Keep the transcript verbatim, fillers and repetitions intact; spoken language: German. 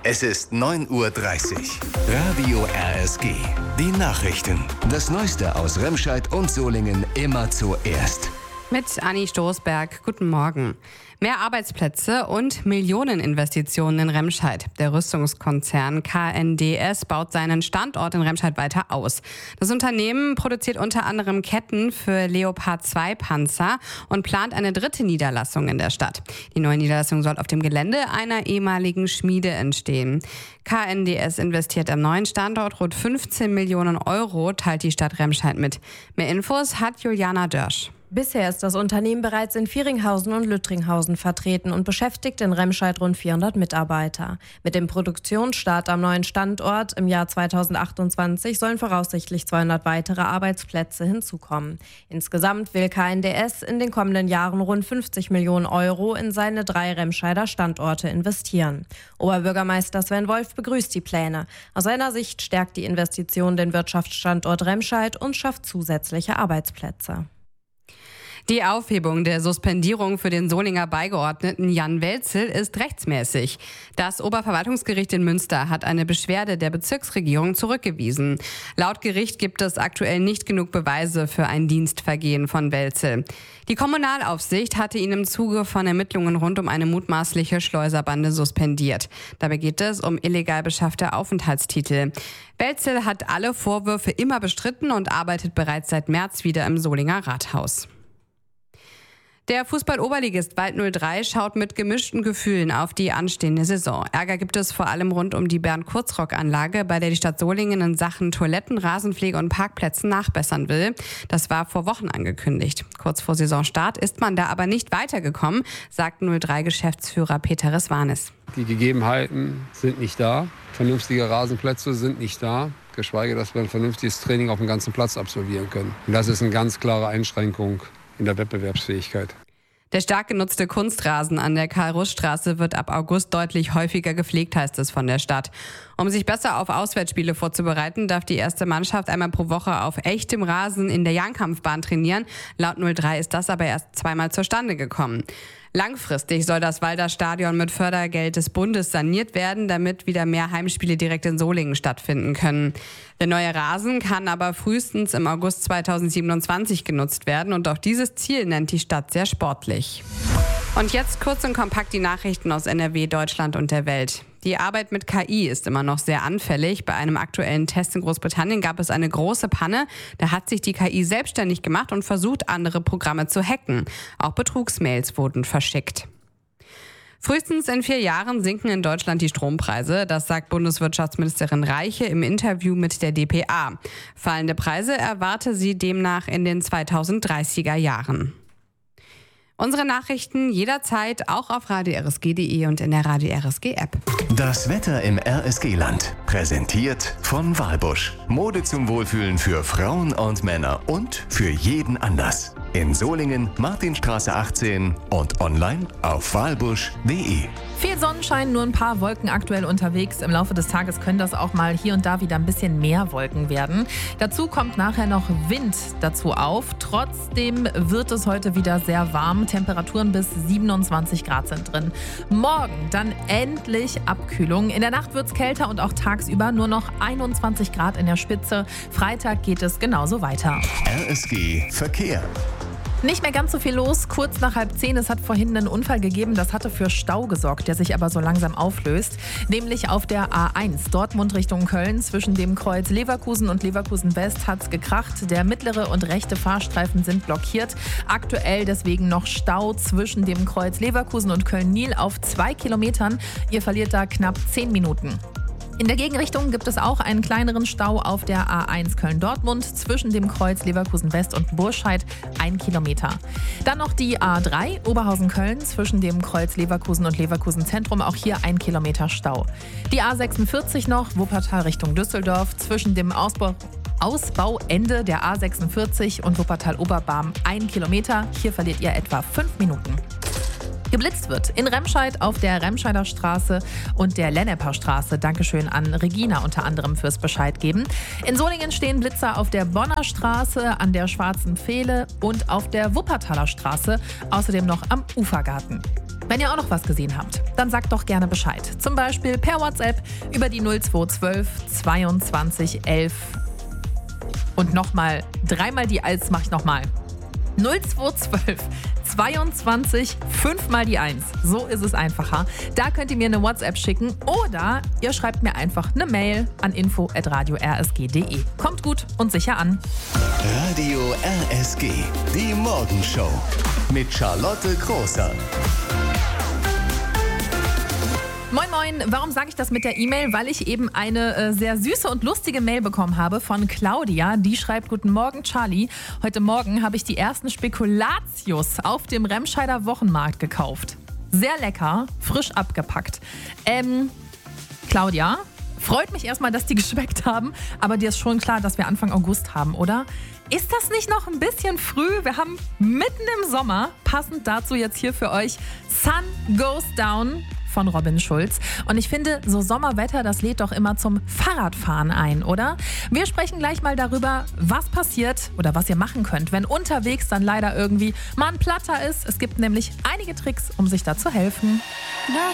Es ist neun Uhr dreißig. Radio R S G. Die Nachrichten. Das Neueste aus Remscheid und Solingen immer zuerst. Mit Anni Stoßberg. Guten Morgen. Mehr Arbeitsplätze und Millioneninvestitionen in Remscheid. Der Rüstungskonzern K N D S baut seinen Standort in Remscheid weiter aus. Das Unternehmen produziert unter anderem Ketten für Leopard zwei Panzer und plant eine dritte Niederlassung in der Stadt. Die neue Niederlassung soll auf dem Gelände einer ehemaligen Schmiede entstehen. K N D S investiert am neuen Standort rund fünfzehn Millionen Euro, teilt die Stadt Remscheid mit. Mehr Infos hat Juliana Dörsch. Bisher ist das Unternehmen bereits in Vieringhausen und Lüttringhausen vertreten und beschäftigt in Remscheid rund vierhundert Mitarbeiter. Mit dem Produktionsstart am neuen Standort im Jahr zweitausendachtundzwanzig sollen voraussichtlich zweihundert weitere Arbeitsplätze hinzukommen. Insgesamt will K N D S in den kommenden Jahren rund fünfzig Millionen Euro in seine drei Remscheider Standorte investieren. Oberbürgermeister Sven Wolf begrüßt die Pläne. Aus seiner Sicht stärkt die Investition den Wirtschaftsstandort Remscheid und schafft zusätzliche Arbeitsplätze. Die Aufhebung der Suspendierung für den Solinger Beigeordneten Jan Welzel ist rechtsmäßig. Das Oberverwaltungsgericht in Münster hat eine Beschwerde der Bezirksregierung zurückgewiesen. Laut Gericht gibt es aktuell nicht genug Beweise für ein Dienstvergehen von Welzel. Die Kommunalaufsicht hatte ihn im Zuge von Ermittlungen rund um eine mutmaßliche Schleuserbande suspendiert. Dabei geht es um illegal beschaffte Aufenthaltstitel. Welzel hat alle Vorwürfe immer bestritten und arbeitet bereits seit März wieder im Solinger Rathaus. Der Fußball-Oberligist Wald null drei schaut mit gemischten Gefühlen auf die anstehende Saison. Ärger gibt es vor allem rund um die Bernd-Kurzrock-Anlage, bei der die Stadt Solingen in Sachen Toiletten, Rasenpflege und Parkplätzen nachbessern will. Das war vor Wochen angekündigt. Kurz vor Saisonstart ist man da aber nicht weitergekommen, sagt null drei-Geschäftsführer Peter Resvanis. Die Gegebenheiten sind nicht da. Vernünftige Rasenplätze sind nicht da. Geschweige, dass wir ein vernünftiges Training auf dem ganzen Platz absolvieren können. Und das ist eine ganz klare Einschränkung in der Wettbewerbsfähigkeit. Der stark genutzte Kunstrasen an der Karl-Rusch-Straße wird ab August deutlich häufiger gepflegt, heißt es von der Stadt. Um sich besser auf Auswärtsspiele vorzubereiten, darf die erste Mannschaft einmal pro Woche auf echtem Rasen in der Jahnkampfbahn trainieren. Laut null drei ist das aber erst zweimal zustande gekommen. Langfristig soll das Walder Stadion mit Fördergeld des Bundes saniert werden, damit wieder mehr Heimspiele direkt in Solingen stattfinden können. Der neue Rasen kann aber frühestens im August zweitausendsiebenundzwanzig genutzt werden und auch dieses Ziel nennt die Stadt sehr sportlich. Und jetzt kurz und kompakt die Nachrichten aus N R W, Deutschland und der Welt. Die Arbeit mit K I ist immer noch sehr anfällig. Bei einem aktuellen Test in Großbritannien gab es eine große Panne. Da hat sich die K I selbstständig gemacht und versucht, andere Programme zu hacken. Auch Betrugsmails wurden verschickt. Frühestens in vier Jahren sinken in Deutschland die Strompreise. Das sagt Bundeswirtschaftsministerin Reiche im Interview mit der d p a. Fallende Preise erwarte sie demnach in den zweitausenddreißiger Jahren. Unsere Nachrichten jederzeit auch auf radio r s g punkt d e und in der Radio R S G App. Das Wetter im R S G-Land. Präsentiert von Walbusch. Mode zum Wohlfühlen für Frauen und Männer und für jeden Anlass. In Solingen, Martinstraße achtzehn und online auf walbusch punkt d e. Viel Sonnenschein, nur ein paar Wolken aktuell unterwegs. Im Laufe des Tages können das auch mal hier und da wieder ein bisschen mehr Wolken werden. Dazu kommt nachher noch Wind dazu auf. Trotzdem wird es heute wieder sehr warm. Temperaturen bis siebenundzwanzig Grad sind drin. Morgen dann endlich Abkühlung. In der Nacht wird es kälter und auch tagsüber nur noch einundzwanzig Grad in der Spitze. Freitag geht es genauso weiter. R S G Verkehr. Nicht mehr ganz so viel los, kurz nach halb zehn. Es hat vorhin einen Unfall gegeben, das hatte für Stau gesorgt, der sich aber so langsam auflöst. Nämlich auf der A eins, Dortmund Richtung Köln. Zwischen dem Kreuz Leverkusen und Leverkusen West hat es gekracht. Der mittlere und rechte Fahrstreifen sind blockiert. Aktuell deswegen noch Stau zwischen dem Kreuz Leverkusen und Köln-Nil auf zwei Kilometern. Ihr verliert da knapp zehn Minuten. In der Gegenrichtung gibt es auch einen kleineren Stau auf der A eins Köln-Dortmund zwischen dem Kreuz Leverkusen-West und Burscheid, ein Kilometer. Dann noch die A drei Oberhausen-Köln zwischen dem Kreuz Leverkusen und Leverkusen-Zentrum, auch hier ein Kilometer Stau. Die A sechsundvierzig noch, Wuppertal Richtung Düsseldorf, zwischen dem Ausbau Ausbauende der A sechsundvierzig und Wuppertal-Oberbarm, ein Kilometer. Hier verliert ihr etwa fünf Minuten. Geblitzt wird in Remscheid auf der Remscheider Straße und der Lennepper Straße. Dankeschön an Regina unter anderem fürs Bescheid geben. In Solingen stehen Blitzer auf der Bonner Straße, an der Schwarzen Pfähle und auf der Wuppertaler Straße. Außerdem noch am Ufergarten. Wenn ihr auch noch was gesehen habt, dann sagt doch gerne Bescheid. Zum Beispiel per WhatsApp über die null zwei zwölf zweiundzwanzig elf und nochmal, dreimal die eins mache ich nochmal. null zwei zwölf zweiundzwanzig fünfmal die eins. So ist es einfacher. Da könnt ihr mir eine WhatsApp schicken oder ihr schreibt mir einfach eine Mail an info at radio r s g punkt d e. Kommt gut und sicher an. Radio R S G, die Morgenshow mit Charlotte Großer. Moin Moin, warum sage ich das mit der E-Mail? Weil ich eben eine äh, sehr süße und lustige Mail bekommen habe von Claudia. Die schreibt: Guten Morgen Charlie, heute Morgen habe ich die ersten Spekulatius auf dem Remscheider Wochenmarkt gekauft. Sehr lecker, frisch abgepackt. Ähm, Claudia, freut mich erstmal, dass die geschmeckt haben, aber dir ist schon klar, dass wir Anfang August haben, oder? Ist das nicht noch ein bisschen früh? Wir haben mitten im Sommer, passend dazu jetzt hier für euch, Sun Goes Down von Robin Schulz. Und ich finde, so Sommerwetter, das lädt doch immer zum Fahrradfahren ein, oder? Wir sprechen gleich mal darüber, was passiert oder was ihr machen könnt, wenn unterwegs dann leider irgendwie mal ein Platter ist. Es gibt nämlich einige Tricks, um sich da zu helfen.